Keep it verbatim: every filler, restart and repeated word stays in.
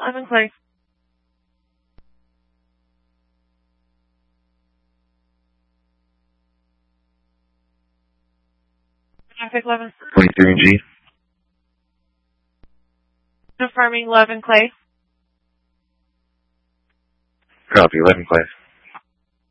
eleven Clay. Traffic eleven. twenty-three G. Confirming eleven Clay. Copy, eleven Clay.